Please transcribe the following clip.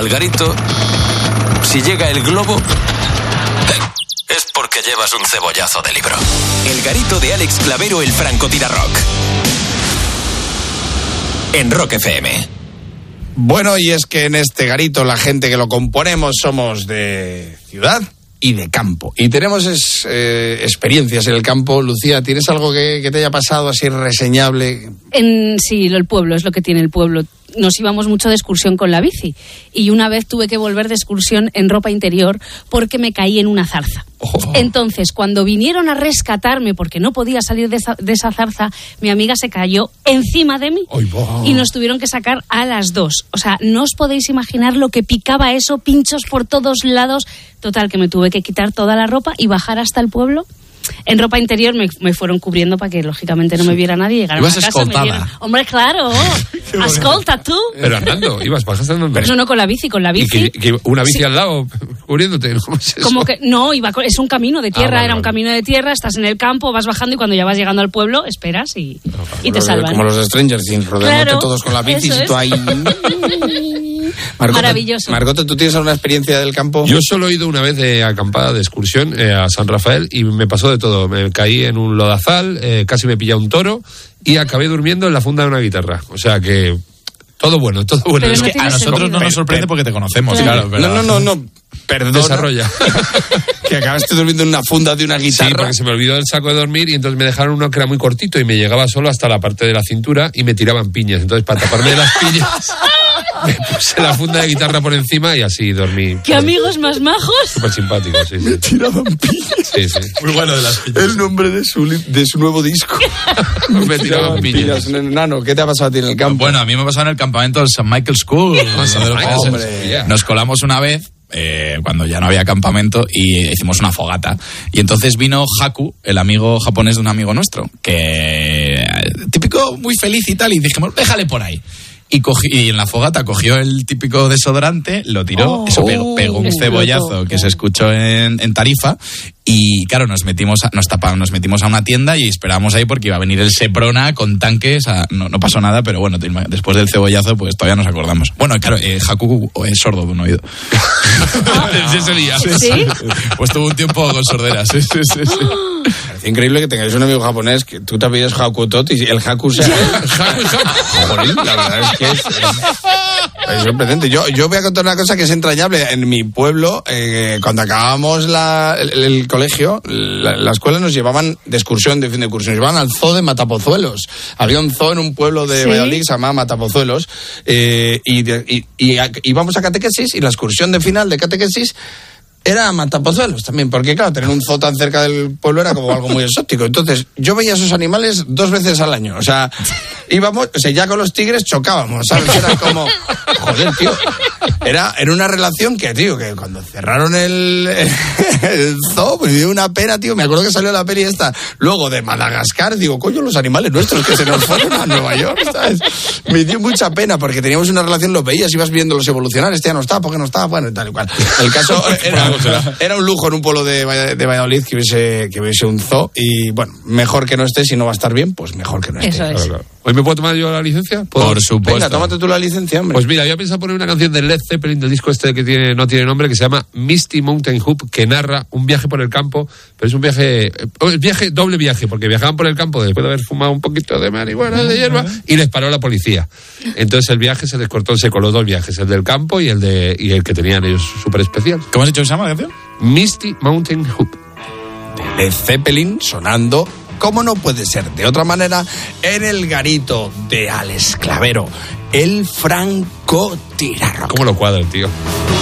al garito, si llega el globo, es porque llevas un cebollazo de libro. El garito de Alex Clavero, el francotirarrock. En Rock FM. Bueno, y es que en este garito la gente que lo componemos somos de ciudad y de campo. Y tenemos experiencias en el campo. Lucía, ¿tienes algo que te haya pasado así reseñable? Sí, el pueblo, es lo que tiene el pueblo. Nos íbamos mucho de excursión con la bici. Y una vez tuve que volver de excursión en ropa interior porque me caí en una zarza. Entonces, cuando vinieron a rescatarme porque no podía salir de esa zarza, mi amiga se cayó encima de mí y nos tuvieron que sacar a las dos. O sea, no os podéis imaginar lo que picaba eso, pinchos por todos lados. Total, que me tuve que quitar toda la ropa y bajar hasta el pueblo. En ropa interior me fueron cubriendo para que lógicamente no me viera nadie. Llegaron a casa, escoltada. me vieron. Hombre, claro. Escolta tú. Pero andando, bajaste andando. Pero no, con la bici. ¿Y que una bici al lado cubriéndote? ¿Cómo es eso? Como que no, es un camino de tierra, era un camino de tierra, estás en el campo, vas bajando y cuando ya vas llegando al pueblo, esperas y te salvan. Como los de Stranger Things, rodeándote todos con la bici y tú ahí... Maravilloso. Margote, ¿tú tienes alguna experiencia del campo? Yo solo he ido una vez de acampada, de excursión, a San Rafael y me pasó de todo. Me caí en un lodazal, casi me pilla un toro y acabé durmiendo en la funda de una guitarra. O sea que... Todo bueno. Pero es que a nosotros no nos sorprende porque te conocemos. Claro, no. Perdona. Desarrolla. Que acabaste durmiendo en una funda de una guitarra. Sí, porque se me olvidó el saco de dormir y entonces me dejaron uno que era muy cortito y me llegaba solo hasta la parte de la cintura y me tiraban piñas. Entonces, para taparme las piñas, me puse la funda de guitarra por encima y así dormí. ¡Qué amigos más majos! Súper simpático, sí. Me tiraban piñas. Sí. Muy bueno de las piñas. El nombre de su nuevo disco. Me tiraban piñas. Nano, ¿qué te ha pasado a ti en el campo? Bueno, a mí me pasó en el campamento del St. Michael's School. Hombre. Nos colamos una vez, cuando ya no había campamento, y hicimos una fogata. Y entonces vino Haku, el amigo japonés de un amigo nuestro, que típico muy feliz y tal, y dijimos, déjale por ahí. Y en la fogata cogió el típico desodorante, lo tiró, eso pegó un cebollazo que se escuchó en Tarifa. Y claro, nos metimos a una tienda y esperábamos ahí porque iba a venir el Seprona con tanques. No pasó nada, pero bueno, después del cebollazo pues todavía nos acordamos. Bueno, claro, Haku es sordo de un oído. Ese día. ¿Sí? Pues tuvo un tiempo con sorderas. Sí. Parece increíble que tengáis un amigo japonés que tú te pides Haku Tot y el Haku sea... Joder, la verdad es que es sorprendente. Yo voy a contar una cosa que es entrañable. En mi pueblo, cuando acabábamos el colegio, la escuela nos llevaban de excursión, de fin de curso, nos llevaban al zoo de Matapozuelos. Había un zoo en un pueblo de Valladolid que se llamaba Matapozuelos, y íbamos a catequesis, y la excursión de final de catequesis era a Matapozuelos también, porque claro, tener un zoo tan cerca del pueblo era como algo muy exótico. Entonces, yo veía esos animales 2 veces al año. O sea, íbamos, ya con los tigres chocábamos, ¿sabes? Era como, joder, tío. Era una relación que cuando cerraron el zoo, me dio una pena, tío. Me acuerdo que salió la peli esta. Luego de Madagascar, digo, coño, los animales nuestros que se nos fueron a Nueva York, ¿sabes? Me dio mucha pena porque teníamos una relación, los veías, ibas viéndolos evolucionar. Este ya no está, porque no estaba, bueno, y tal y cual. El caso era un lujo en un pueblo de Valladolid que hubiese un zoo. Y bueno, mejor que no esté, si no va a estar bien, pues mejor que no esté. Eso es. Claro. ¿Hoy me puedo tomar yo la licencia? Por supuesto. Venga, tómate tú la licencia, hombre. Pues mira, yo pensaba poner una canción de Led Zeppelin, del disco este que no tiene nombre, que se llama Misty Mountain Hoop, que narra un viaje por el campo, pero es un doble viaje, porque viajaban por el campo después de haber fumado un poquito de marihuana, de hierba, y les paró la policía. Entonces el viaje se les cortó, se coló 2 viajes, el del campo y el que tenían ellos súper especial. ¿Cómo has dicho que se llama la canción? Misty Mountain Hoop. Led Zeppelin sonando, como no puede ser de otra manera, en el garito de Alex Clavero, el francotirarrock. ¿Cómo lo cuadra el tío?